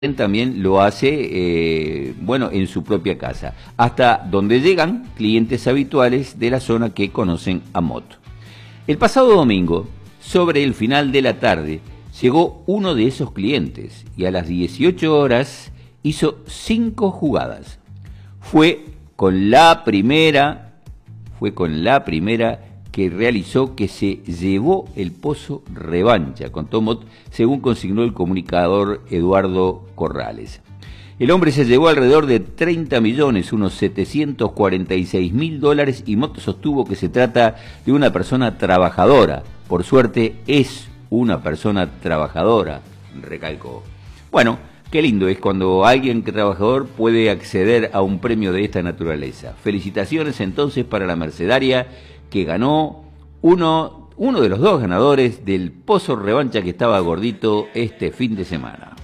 también lo hace, bueno, en su propia casa, hasta donde llegan clientes habituales de la zona que conocen a Mott. El pasado domingo, sobre el final de la tarde, llegó uno de esos clientes y a las 18 horas hizo 5 jugadas. Fue con la primera que realizó que se llevó el pozo revancha, contó Mott, según consignó el comunicador Eduardo Corrales. El hombre se llevó alrededor de 30 millones, unos 746 mil dólares, y Mott sostuvo que se trata de una persona trabajadora. Por suerte es una persona trabajadora, recalcó. Bueno, qué lindo es cuando alguien trabajador puede acceder a un premio de esta naturaleza. Felicitaciones entonces para la mercedaria que ganó uno de los 2 ganadores del pozo revancha que estaba gordito este fin de semana.